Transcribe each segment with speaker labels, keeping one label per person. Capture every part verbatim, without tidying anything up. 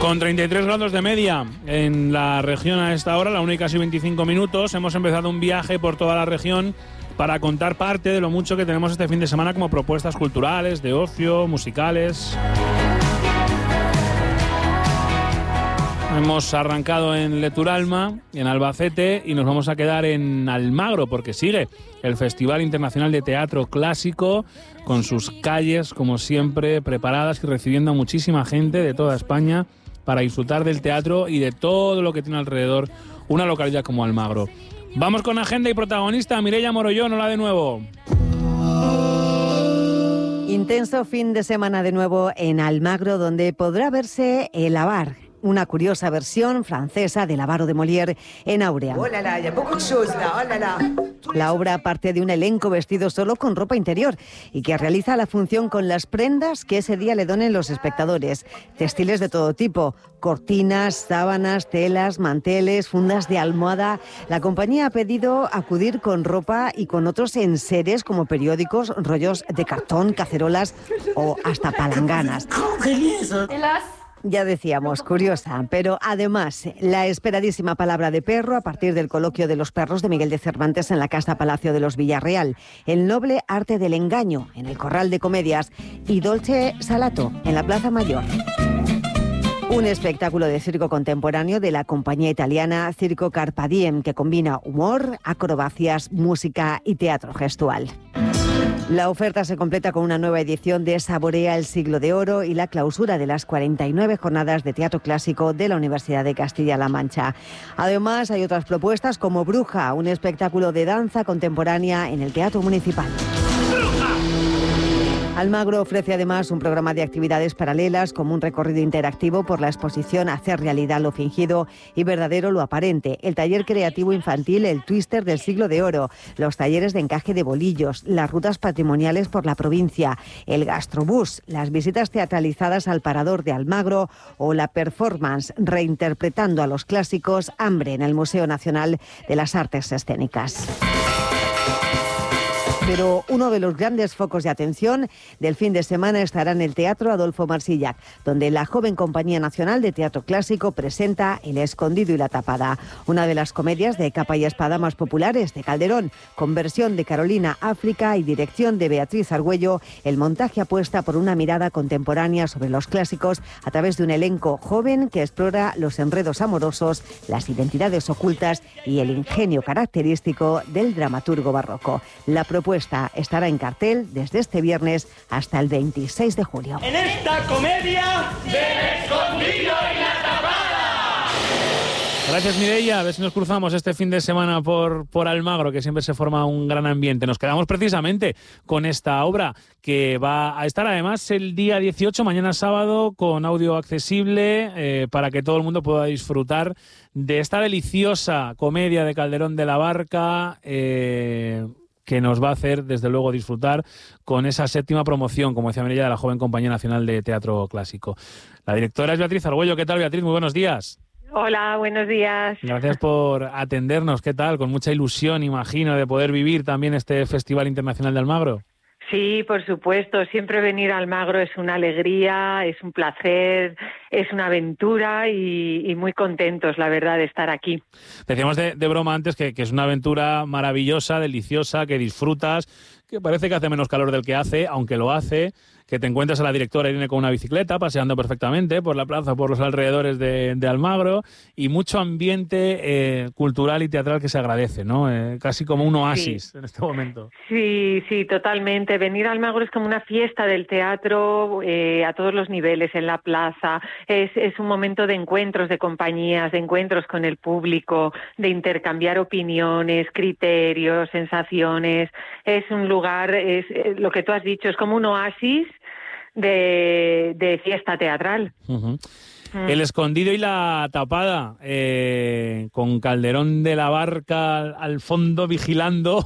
Speaker 1: Con treinta y tres grados de media en la región a esta hora, la una y casi veinticinco minutos, hemos empezado un viaje por toda la región para contar parte de lo mucho que tenemos este fin de semana como propuestas culturales, de ocio, musicales. Hemos arrancado en Leturalma, en Albacete, y nos vamos a quedar en Almagro, porque sigue el Festival Internacional de Teatro Clásico, con sus calles, como siempre, preparadas y recibiendo a muchísima gente de toda España para disfrutar del teatro y de todo lo que tiene alrededor una localidad como Almagro. Vamos con agenda y protagonista, Mireia Morollón, hola de nuevo.
Speaker 2: Intenso fin de semana de nuevo en Almagro, donde podrá verse el Avar, una curiosa versión francesa del Avaro de Molière en Áurea.
Speaker 3: Oh là là, il y a beaucoup de choses là, oh là là.
Speaker 2: La obra parte de un elenco vestido solo con ropa interior y que realiza la función con las prendas que ese día le donen los espectadores. Textiles de todo tipo, cortinas, sábanas, telas, manteles, fundas de almohada. La compañía ha pedido acudir con ropa y con otros enseres como periódicos, rollos de cartón, cacerolas o hasta palanganas. Ya decíamos, curiosa, pero además la esperadísima palabra de perro a partir del coloquio de los perros de Miguel de Cervantes en la Casa Palacio de los Villarreal, el noble arte del engaño en el Corral de Comedias y Dolce Salato en la Plaza Mayor. Un espectáculo de circo contemporáneo de la compañía italiana Circo Carpa Diem que combina humor, acrobacias, música y teatro gestual. La oferta se completa con una nueva edición de Saborea el Siglo de Oro y la clausura de las cuarenta y nueve jornadas de teatro clásico de la Universidad de Castilla-La Mancha. Además, hay otras propuestas como Bruja, un espectáculo de danza contemporánea en el Teatro Municipal. Almagro ofrece además un programa de actividades paralelas como un recorrido interactivo por la exposición Hacer realidad lo fingido y verdadero lo aparente, el taller creativo infantil El Twister del Siglo de Oro, los talleres de encaje de bolillos, las rutas patrimoniales por la provincia, el gastrobús, las visitas teatralizadas al Parador de Almagro o la performance reinterpretando a los clásicos Hambre en el Museo Nacional de las Artes Escénicas. Pero uno de los grandes focos de atención del fin de semana estará en el Teatro Adolfo Marsillac, donde la joven Compañía Nacional de Teatro Clásico presenta El Escondido y la Tapada, una de las comedias de capa y espada más populares de Calderón, con versión de Carolina África y dirección de Beatriz Argüello. El montaje apuesta por una mirada contemporánea sobre los clásicos a través de un elenco joven que explora los enredos amorosos, las identidades ocultas y el ingenio característico del dramaturgo barroco. La propuesta estará en cartel desde este viernes hasta el veintiséis de julio.
Speaker 4: En esta comedia del Escondido y la Tapada.
Speaker 1: Gracias, Mireia. A ver si nos cruzamos este fin de semana por, por Almagro, que siempre se forma un gran ambiente. Nos quedamos precisamente con esta obra que va a estar además el día dieciocho, mañana sábado, con audio accesible eh, para que todo el mundo pueda disfrutar de esta deliciosa comedia de Calderón de la Barca, eh, que nos va a hacer, desde luego, disfrutar con esa séptima promoción, como decía Mireia, de la joven Compañía Nacional de Teatro Clásico. La directora es Beatriz Argüello. ¿Qué tal, Beatriz? Muy buenos días.
Speaker 5: Hola, buenos días.
Speaker 1: Gracias por atendernos. ¿Qué tal? Con mucha ilusión, imagino, de poder vivir también este Festival Internacional de Almagro.
Speaker 5: Sí, por supuesto. Siempre venir a Almagro es una alegría, es un placer, es una aventura y, y muy contentos, la verdad, de estar aquí.
Speaker 1: Decíamos de, de broma antes que, que es una aventura maravillosa, deliciosa, que disfrutas, que parece que hace menos calor del que hace, aunque lo hace, que te encuentras a la directora Irene con una bicicleta, paseando perfectamente por la plaza, por los alrededores de, de Almagro, y mucho ambiente eh, cultural y teatral que se agradece, ¿no? Eh, casi como un oasis sí. En este momento.
Speaker 5: Sí, sí, totalmente. Venir a Almagro es como una fiesta del teatro eh, a todos los niveles, en la plaza. Es, es un momento de encuentros de compañías, de encuentros con el público, de intercambiar opiniones, criterios, sensaciones. Es un lugar, es eh, lo que tú has dicho, es como un oasis de, de fiesta teatral.
Speaker 1: Uh-huh. Mm. El Escondido y la Tapada, eh, con Calderón de la Barca al, al fondo vigilando.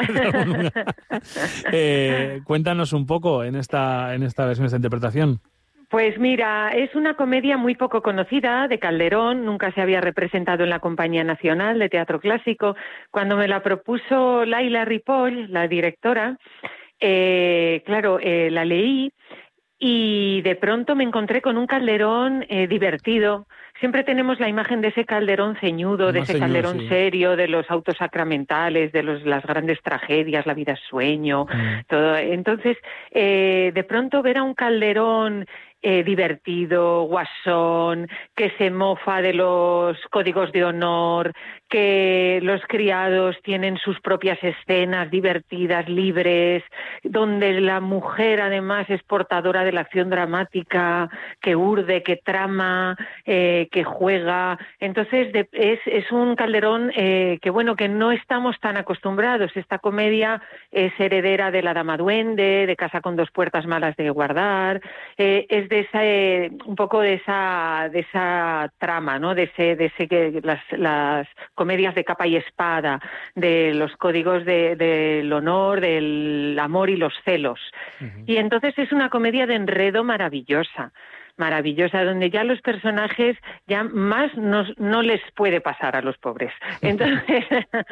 Speaker 1: eh, cuéntanos un poco en esta, en esta versión, esta interpretación.
Speaker 5: Pues mira, es una comedia muy poco conocida de Calderón, nunca se había representado en la Compañía Nacional de Teatro Clásico. Cuando me la propuso Laila Ripoll, la directora, eh, claro, eh, la leí y de pronto me encontré con un calderón eh, divertido. Siempre tenemos la imagen de ese calderón ceñudo, Más de ese ceñudo, calderón sí. serio, de los autos sacramentales, de los, las grandes tragedias, la vida es sueño, mm. todo. Entonces, eh, de pronto ver a un calderón Eh, divertido, guasón, que se mofa de los códigos de honor, que los criados tienen sus propias escenas divertidas, libres, donde la mujer además es portadora de la acción dramática, que urde, que trama, eh, que juega. Entonces de, es, es un calderón eh, que bueno, que no estamos tan acostumbrados. Esta comedia es heredera de La Dama Duende, de Casa con dos puertas malas de guardar, eh, es de esa, eh, un poco de esa, de esa trama, ¿no? De ese, de ese que las, las comedias de capa y espada, de los códigos de, del honor, del amor y los celos. Uh-huh. Y entonces es una comedia de enredo maravillosa. maravillosa, donde ya los personajes ya más nos, no les puede pasar a los pobres. Entonces,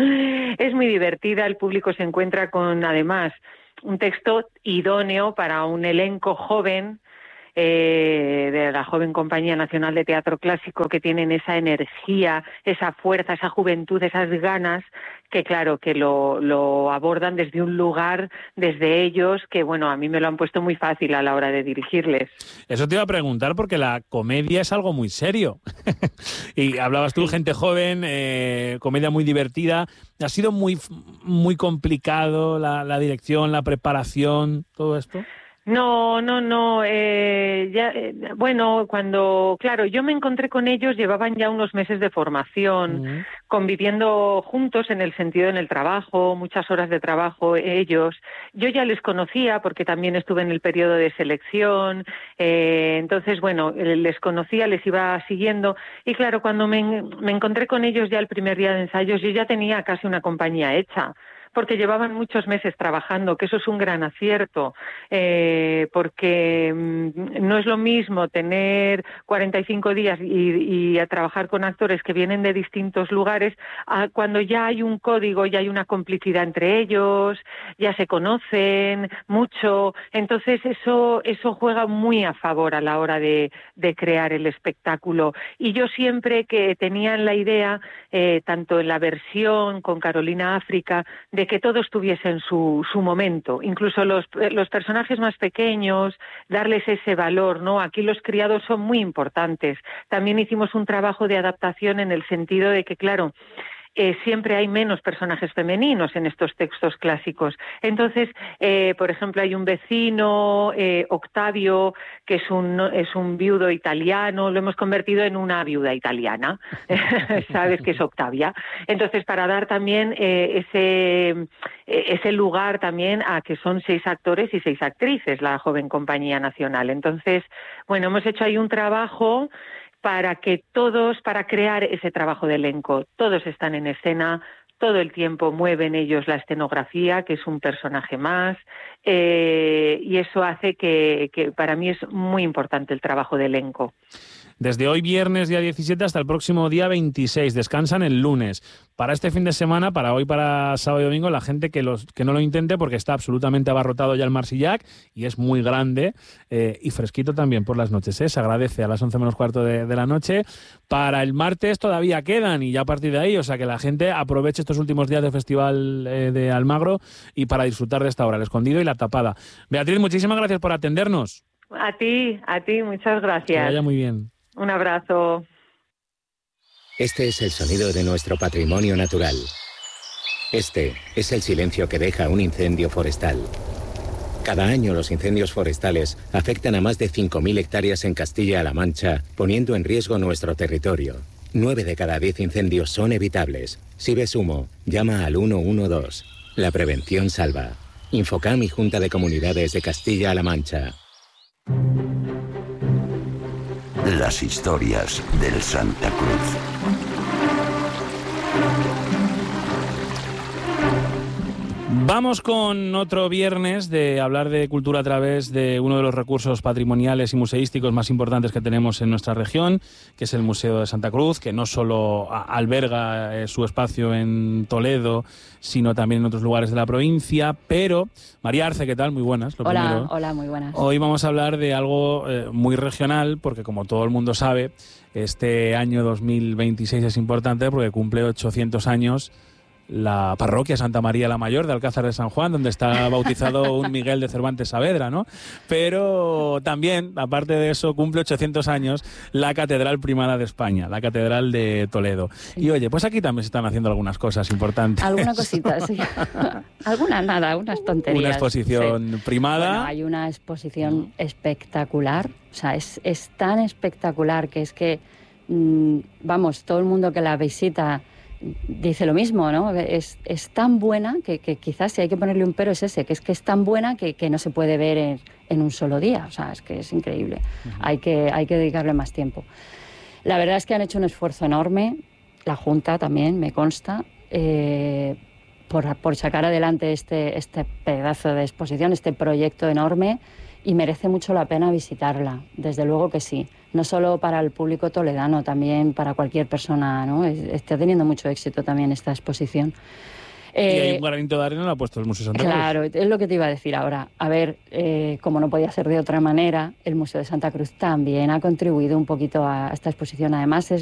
Speaker 5: es muy divertida, el público se encuentra con, además, un texto idóneo para un elenco joven, eh, de la joven Compañía Nacional de Teatro Clásico, que tienen esa energía, esa fuerza, esa juventud, esas ganas, que claro, que lo, lo abordan desde un lugar, desde ellos, que bueno, a mí me lo han puesto muy fácil a la hora de dirigirles.
Speaker 1: Eso te iba a preguntar, porque la comedia es algo muy serio. Y hablabas tú, gente joven, eh, comedia muy divertida. ¿Ha sido muy, muy complicado la, la dirección, la preparación, todo esto?
Speaker 5: No, no, no. Eh, ya, eh, bueno, cuando, claro, yo me encontré con ellos, llevaban ya unos meses de formación, uh-huh. conviviendo juntos en el sentido en el trabajo, muchas horas de trabajo ellos. Yo ya les conocía porque también estuve en el periodo de selección, eh, entonces, bueno, les conocía, les iba siguiendo. Y claro, cuando me, me encontré con ellos ya el primer día de ensayos, yo ya tenía casi una compañía hecha, porque llevaban muchos meses trabajando, que eso es un gran acierto, eh, porque mmm, no es lo mismo tener cuarenta y cinco días y, y a trabajar con actores que vienen de distintos lugares, a cuando ya hay un código, ya hay una complicidad entre ellos, ya se conocen mucho, entonces eso, eso juega muy a favor a la hora de, de crear el espectáculo. Y yo siempre que tenía la idea, eh, tanto en la versión con Carolina África, de que todos tuviesen su, su momento, incluso los, los personajes más pequeños, darles ese valor, ¿no? Aquí los criados son muy importantes. También hicimos un trabajo de adaptación en el sentido de que, claro, Eh, siempre hay menos personajes femeninos en estos textos clásicos. Entonces, eh, por ejemplo, hay un vecino, eh, Octavio, que es un, es un viudo italiano, lo hemos convertido en una viuda italiana, sabes que es Octavia. Entonces, para dar también eh, ese, ese lugar también a que son seis actores y seis actrices, la joven Compañía Nacional. Entonces, bueno, hemos hecho ahí un trabajo para que todos, para crear ese trabajo de elenco, todos están en escena, todo el tiempo mueven ellos la escenografía, que es un personaje más, eh, y eso hace que, que para mí es muy importante el trabajo de elenco.
Speaker 1: Desde hoy viernes día diecisiete hasta el próximo día veintiséis, descansan el lunes. Para este fin de semana, para hoy, para sábado y domingo, la gente que, los, que no lo intente porque está absolutamente abarrotado ya el Marsillac y es muy grande eh, y fresquito también por las noches, ¿eh? Se agradece a las once menos cuarto de, de la noche. Para el martes todavía quedan y ya a partir de ahí, o sea que la gente aproveche estos últimos días de Festival eh, de Almagro y para disfrutar de esta hora, el escondido y la tapada. Beatriz, muchísimas gracias por atendernos.
Speaker 5: A ti, a ti, muchas gracias.
Speaker 1: Que vaya muy bien.
Speaker 5: Un abrazo.
Speaker 6: Este es el sonido de nuestro patrimonio natural. Este es el silencio que deja un incendio forestal. Cada año los incendios forestales afectan a más de cinco mil hectáreas en Castilla-La Mancha, poniendo en riesgo nuestro territorio. Nueve de cada diez incendios son evitables. Si ves humo, llama al uno uno dos. La prevención salva. Infocam y Junta de Comunidades de Castilla-La Mancha.
Speaker 7: Las historias del Santa Cruz.
Speaker 1: Vamos con otro viernes de hablar de cultura a través de uno de los recursos patrimoniales y museísticos más importantes que tenemos en nuestra región, que es el Museo de Santa Cruz, que no solo alberga eh, su espacio en Toledo, sino también en otros lugares de la provincia. Pero, María Arce, ¿qué tal? Muy buenas. Lo
Speaker 8: hola,
Speaker 1: primero.
Speaker 8: hola, muy buenas.
Speaker 1: Hoy vamos a hablar de algo eh, muy regional, porque como todo el mundo sabe, este año dos mil veintiséis es importante porque cumple ochocientos años la parroquia Santa María la Mayor de Alcázar de San Juan, donde está bautizado un Miguel de Cervantes Saavedra, ¿no? Pero también, aparte de eso, cumple ochocientos años la Catedral Primada de España, la Catedral de Toledo. Sí. Y oye, pues aquí también se están haciendo algunas cosas importantes.
Speaker 8: Alguna cosita, sí. Algunas, nada, unas tonterías.
Speaker 1: Una exposición sí. primada.
Speaker 8: Bueno, hay una exposición espectacular, o sea, es, es tan espectacular que es que, mmm, vamos, todo el mundo que la visita dice lo mismo, ¿no? Es, es tan buena que, que quizás si hay que ponerle un pero es ese, que es que es tan buena que, que no se puede ver en, en un solo día. O sea, es que es increíble. Uh-huh. Hay que, hay que dedicarle más tiempo. La verdad es que han hecho un esfuerzo enorme, la Junta también, me consta, eh, por, por sacar adelante este, este pedazo de exposición, este proyecto enorme, y merece mucho la pena visitarla, desde luego que sí. No solo para el público toledano, también para cualquier persona, ¿no? Está teniendo mucho éxito también esta exposición.
Speaker 1: Y eh, hay un granito de arena lo ha puesto el Museo Santa Cruz.
Speaker 8: Claro, es lo que te iba a decir ahora. A ver, eh, como no podía ser de otra manera, el Museo de Santa Cruz también ha contribuido un poquito a esta exposición. Además, es